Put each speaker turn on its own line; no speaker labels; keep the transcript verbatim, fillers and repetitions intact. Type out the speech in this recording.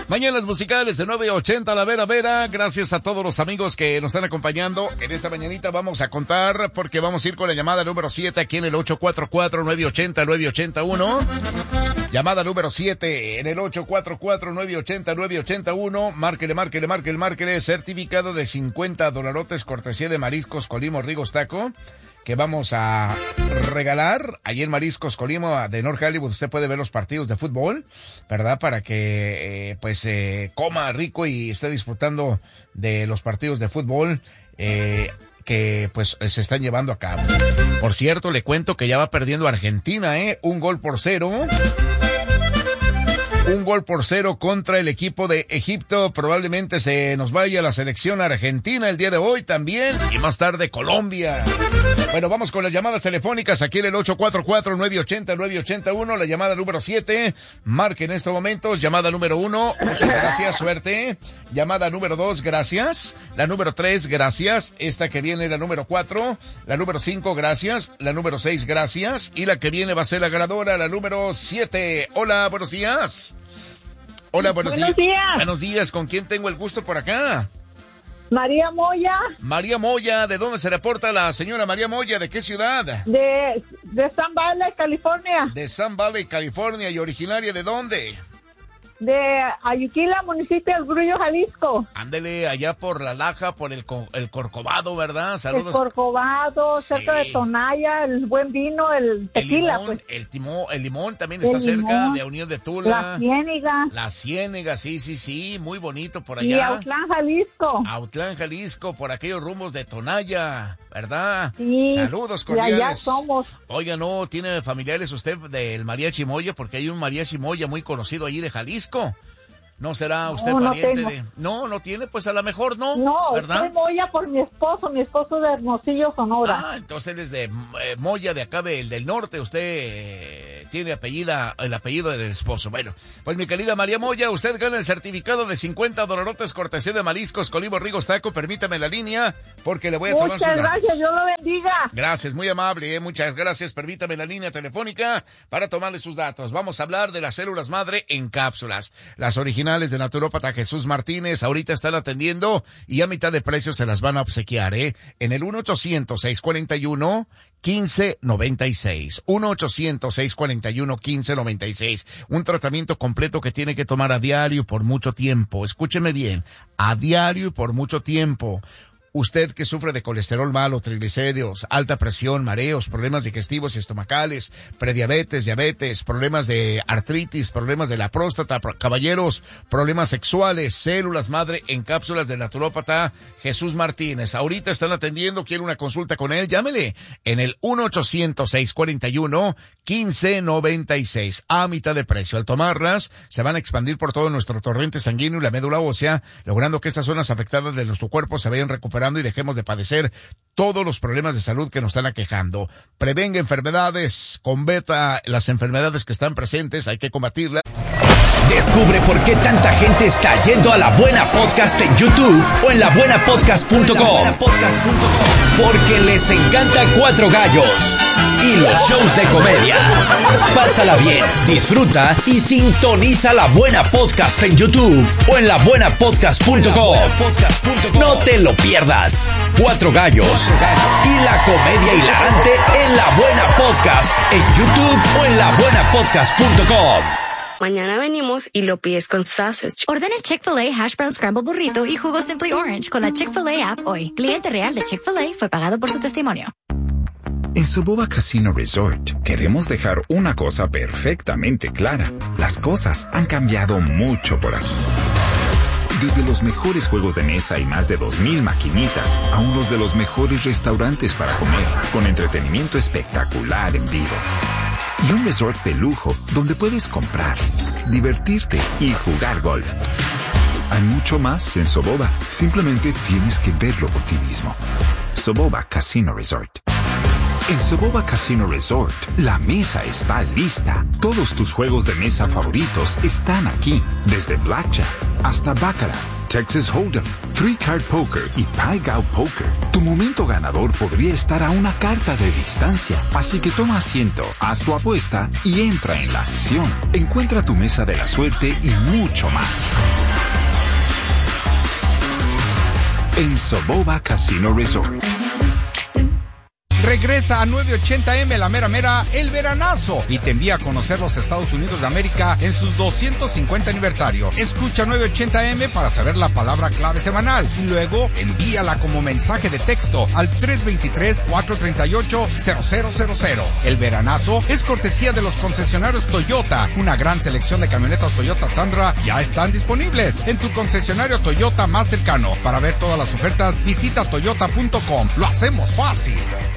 Mañanas musicales de nueve ochenta, la Vera Vera. Gracias a todos los amigos que nos están acompañando. En esta mañanita vamos a contar, porque vamos a ir con la llamada número siete aquí en el ocho cuatro cuatro, nueve ocho cero, nueve ocho uno. Llamada número siete en el ocho cuatro cuatro, nueve ocho cero, nueve ocho uno. Márquele, márquele, márquele, márquele. Certificado de cincuenta dolarotes cortesía de Mariscos Colima Rigos Taco, que vamos a regalar allí en Mariscos Colima de North Hollywood. Usted puede ver los partidos de fútbol, ¿verdad? Para que eh, pues eh, coma rico y esté disfrutando de los partidos de fútbol eh, que pues se están llevando a cabo. Por cierto, le cuento que ya va perdiendo Argentina, ¿eh? Un gol por cero. Un gol por cero contra el equipo de Egipto. Probablemente se nos vaya la selección argentina el día de hoy también. Y más tarde Colombia. Bueno, vamos con las llamadas telefónicas aquí en el ocho cuatro cuatro, nueve ocho cero, nueve ocho uno. La llamada número siete. Marque en estos momentos. Llamada número uno. Muchas gracias. Suerte. Llamada número dos. Gracias. La número tres. Gracias. Esta que viene la número cuatro. La número cinco. Gracias. La número seis. Gracias. Y la que viene va a ser la ganadora, la número siete. Hola, buenos días. Hola, buenos,
buenos
días.
días.
Buenos días, ¿con quién tengo el gusto por acá?
María Moya.
María Moya, ¿de dónde se reporta la señora María Moya? ¿De qué ciudad?
De, de Sun Valley, California.
De Sun Valley, California. ¿Y originaria de dónde?
De Ayuquila, municipio del Grullo, Jalisco.
Ándele, allá por La Laja, por el, el Corcovado, ¿verdad? Saludos.
El Corcovado, sí. Cerca de Tonaya, el buen vino, el tequila.
El limón,
pues.
el, timo, el limón también
el
está
limón,
cerca de Unión de Tula.
La Ciénega.
La Ciénega, sí, sí, sí, muy bonito por allá.
Y Autlán, Jalisco.
Autlán, Jalisco, por aquellos rumbos de Tonaya, ¿verdad?
Sí.
Saludos cordiales.
Y allá somos.
Oiga, ¿no tiene familiares usted del mariachi Moya? Porque hay un mariachi Moya muy conocido allí de Jalisco. ¿No será usted
no,
pariente
no
de...? No, no tiene, pues a lo mejor no,
No,
¿verdad?
soy Moya por mi esposo, mi esposo de Hermosillo, Sonora.
Ah, entonces él es de eh, Moya, de acá del, del norte. Usted eh, tiene apellida, el apellido del esposo. Bueno, pues mi querida María Moya, usted gana el certificado de cincuenta dolarotes cortesía de Mariscos Colima Rigos Taco. Permítame la línea, porque le voy a
Muchas
tomar sus datos.
Muchas gracias, Dios lo bendiga.
Gracias, muy amable, eh, muchas gracias. Permítame la línea telefónica para tomarle sus datos. Vamos a hablar de las células madre en cápsulas. Las originales de Naturópata Jesús Martínez ahorita están atendiendo y a mitad de precio se las van a obsequiar, ¿eh? En el uno ochocientos, seiscientos cuarenta y uno, quince noventa y seis. uno ochocientos, seiscientos cuarenta y uno, quince noventa y seis. Un tratamiento completo que tiene que tomar a diario por mucho tiempo. Escúcheme bien, a diario y por mucho tiempo. Usted que sufre de colesterol malo, triglicéridos, alta presión, mareos, problemas digestivos y estomacales, prediabetes, diabetes, problemas de artritis, problemas de la próstata, caballeros, problemas sexuales, células madre en cápsulas de Naturópata Jesús Martínez. Ahorita están atendiendo, quiere una consulta con él, llámele en el uno ochocientos, seiscientos cuarenta y uno, quince noventa y seis. A mitad de precio. Al tomarlas, se van a expandir por todo nuestro torrente sanguíneo y la médula ósea, logrando que estas zonas afectadas de nuestro cuerpo se vayan recuperando y dejemos de padecer todos los problemas de salud que nos están aquejando. Prevenga enfermedades, combata las enfermedades que están presentes, hay que combatirlas.
Descubre por qué tanta gente está yendo a La Buena Podcast en YouTube o en la buena podcast punto com. Porque les encanta Cuatro Gallos y los shows de comedia. Pásala bien, disfruta y sintoniza La Buena Podcast en YouTube o en la buena podcast punto com. No te lo pierdas. Cuatro Gallos y la comedia hilarante en La Buena Podcast en YouTube o en la buena podcast punto com.
Mañana venimos y lo pides con sausage.
Ordena el Chick-fil-A Hash Brown Scramble Burrito y jugo Simply Orange con la Chick-fil-A app hoy. Cliente real de Chick-fil-A fue pagado por su testimonio.
En Soboba Casino Resort queremos dejar una cosa perfectamente clara. Las cosas han cambiado mucho por aquí. Desde los mejores juegos de mesa y más de dos mil maquinitas a unos de los mejores restaurantes para comer, con entretenimiento espectacular en vivo. Y un resort de lujo donde puedes comprar, divertirte y jugar golf. Hay mucho más en Soboba. Simplemente tienes que verlo por ti mismo. Soboba Casino Resort. En Soboba Casino Resort, la mesa está lista. Todos tus juegos de mesa favoritos están aquí. Desde Blackjack hasta Baccarat, Texas Hold'em, Three Card Poker y Pai Gow Poker, tu momento ganador podría estar a una carta de distancia. Así que toma asiento, haz tu apuesta y entra en la acción. Encuentra tu mesa de la suerte y mucho más en Soboba Casino Resort.
Regresa a nueve ochenta eme La Mera Mera el veranazo y te envía a conocer los Estados Unidos de América en sus doscientos cincuenta aniversario. Escucha nueve ochenta eme para saber la palabra clave semanal y luego envíala como mensaje de texto al tres dos tres, cuatro tres ocho, cero cero cero cero. El veranazo es cortesía de los concesionarios Toyota. Una gran selección de camionetas Toyota Tundra ya están disponibles en tu concesionario Toyota más cercano. Para ver todas las ofertas, visita toyota punto com. Lo hacemos fácil.